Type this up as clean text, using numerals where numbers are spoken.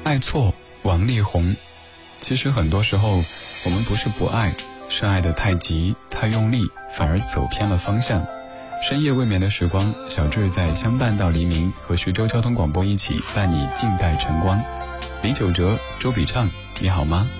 爱错王力宏。其实很多时候我们不是不爱，是爱得太急太用力，反而走偏了方向。深夜未眠的时光，小智在相伴到黎明和徐州交通广播一起伴你静待晨光。李玖哲、周笔畅，你好吗？